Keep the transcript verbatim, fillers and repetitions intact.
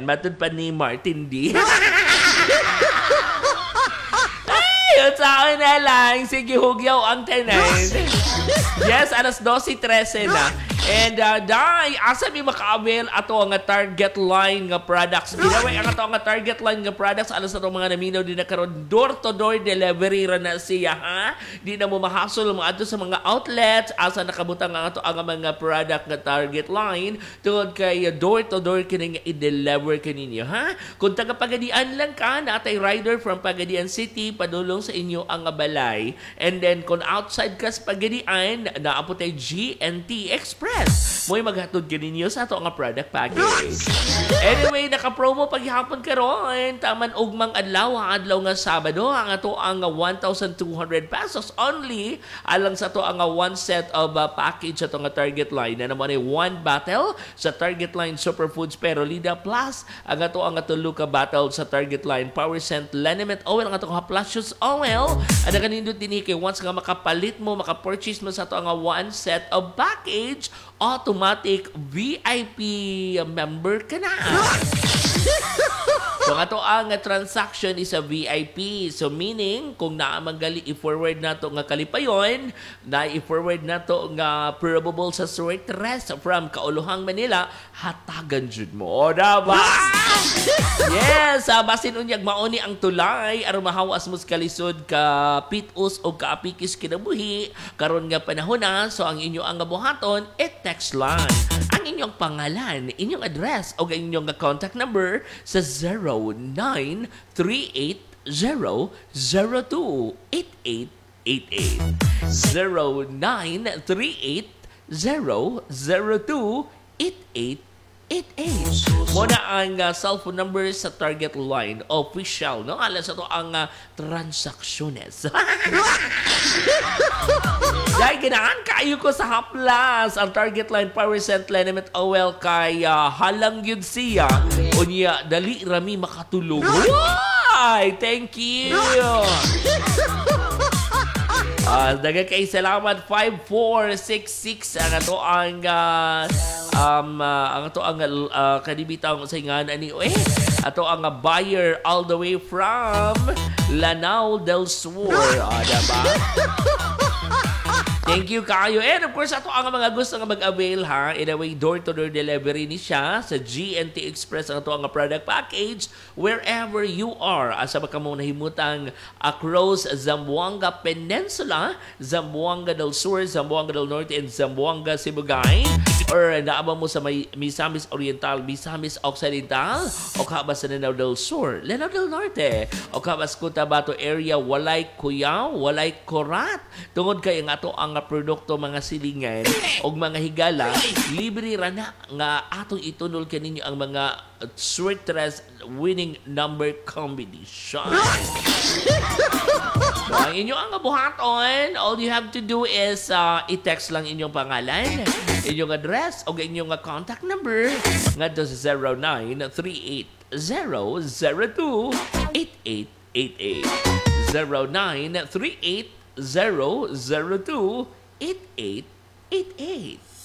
Matod pa ni Martin D. Ay, sa akin na lang. Sige, hugyaw ang tenan. Yes, alas twelve thirteen na. And uh, dai, asa mi maka-avail ato nga target line nga products. Ginaway ang ato nga target line nga products alas ato mga naminaw din na karon door-to-door delivery ra na siya, ha? Di na mo mahasol mo adto sa mga outlets asa nakabutang ang ato ang mga product nga target line tungod kay door-to-door kini nga i-deliver kaninyo, ha? Kung taga Pagadian lang ka, natay rider from Pagadian City padulong sa inyo ang balay. And then kung outside ka sa Pagadian, naapot ay G N T Express. Mo'y maghatod ka ninyo sa ato nga product package. Anyway, naka-promo paghihapon karon. Taman ugmang adlaw, adlaw nga Sabado, ang ato ang one thousand two hundred pesos only alang sa ato ang one set of uh, package sa ato nga target line. Na naman ay one battle sa target line Superfoods Perolida plus ang ato ang tulo ka battle sa target line Power Scent Liniment Oil, ang ato nga Placious Oil. Ada kanindot dinhi kay once nga makapalit mo, maka-purchase mo sa ato nga one set of package, automatic V I P member ka na. So, ato ang transaction is a V I P. So, meaning, kung naamanggali, i-forward na to nga kalipayon, na i-forward na to nga probable sa sweet rest from Kauluhang, Manila, hatagan jud mo. O, diba? Yes, uh, basin unyag mauni ang tulay, aron mahawas mo kalisod ka pitus o kaapikis kinabuhi, karon nga panahon na, so ang inyo ang buhaton, e-text line ang inyong pangalan, inyong address, o inyong contact number sa zero nine three eight zero zero two eight eight eight eight. zero nine three eight zero zero two eight eight eight eight. Muna ang uh, cellphone number sa target line official, no? Alas ito ang uh, transacciones. Dahil ginahan kayo ko sa haplas ang target line Power Scent Liniment Oil kay uh, halang yun siya. Unya, dali rami makatulog. Why? Thank you! Uh, daga kay salamat five four six six ang ato ang uh, um uh, ang ato ang uh, kanibitang saingan ani eh ato ang uh, buyer all the way from Lanao del Sur. Ah, diba? Thank you kayo. And of course, ato ang mga gusto nga mag-avail, ha. In a way, door-to-door delivery ni siya sa G N T Express ang ato ang product package wherever you are. Asa ba ka mo nahimutang across Zamboanga Peninsula, Zamboanga del Sur, Zamboanga del Norte, and Zamboanga Sibugay. Or naaba mo sa may Misamis Oriental, Misamis Occidental, o kabas sa Lanao del Sur, Lanao del Norte, o kabas Cotabato area, walay kuyaw, walay korat. Tungod kay ang ato ang produkto mga silingan o mga higala, libre ra na nga atong itunol kaninyo ang mga sweet dress winning number combination. So, ang inyo ang buhaton, all you have to do is uh, i-text lang inyong pangalan, inyong address, o inyong contact number nga to sa zero nine three eight zero zero two eight eight eight eight. zero nine three eight zero zero two eight eight eight eight.